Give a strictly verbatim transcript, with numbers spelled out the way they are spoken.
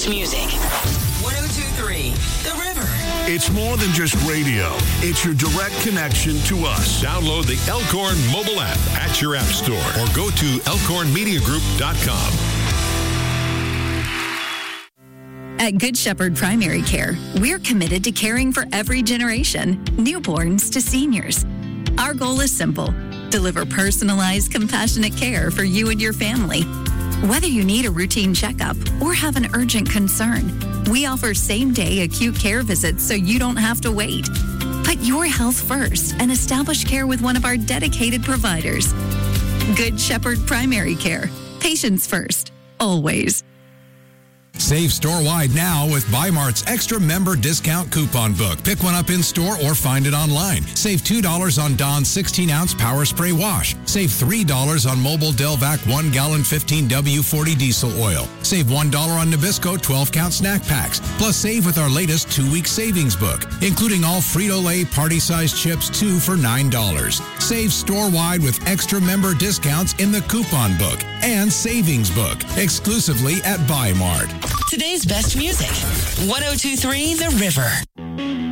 best music. one oh two point three The River. It's more than just radio. It's your direct connection to us. Download the Elkhorn mobile app at your app store or go to elkhorn media group dot com. At Good Shepherd Primary Care, we're committed to caring for every generation, newborns to seniors. Our goal is simple: deliver personalized, compassionate care for you and your family. Whether you need a routine checkup or have an urgent concern, we offer same-day acute care visits so you don't have to wait. Put your health first and establish care with one of our dedicated providers. Good Shepherd Primary Care. Patients first, always. Save store-wide now with Bi-Mart's Extra Member Discount Coupon Book. Pick one up in-store or find it online. Save two dollars on Dawn's sixteen ounce Power Spray Wash. Save three dollars on Mobile Delvac one gallon fifteen W forty diesel oil. Save one dollar on Nabisco twelve count snack packs. Plus, save with our latest two-week savings book, including all Frito-Lay party-sized chips, two for nine dollars. Save store-wide with extra member discounts in the Coupon Book and Savings Book, exclusively at Bi-Mart. Today's best music. one oh two point three The River.